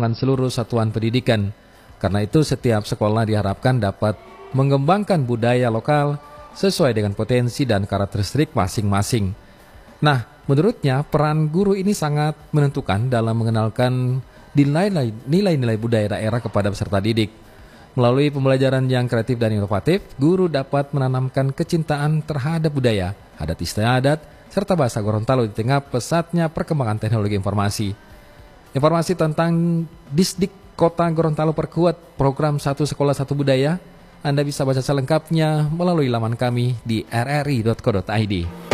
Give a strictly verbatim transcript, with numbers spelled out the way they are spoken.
keberlangsungan seluruh satuan pendidikan. Karena itu setiap sekolah diharapkan dapat mengembangkan budaya lokal sesuai dengan potensi dan karakteristik masing-masing. Nah, menurutnya peran guru ini sangat menentukan dalam mengenalkan nilai-nilai budaya daerah kepada peserta didik. Melalui pembelajaran yang kreatif dan inovatif, guru dapat menanamkan kecintaan terhadap budaya, adat istiadat, serta bahasa Gorontalo di tengah pesatnya perkembangan teknologi informasi. Informasi tentang Disdik Kota Gorontalo perkuat program Satu Sekolah Satu Budaya, Anda bisa baca selengkapnya melalui laman kami di r r i dot co dot i d.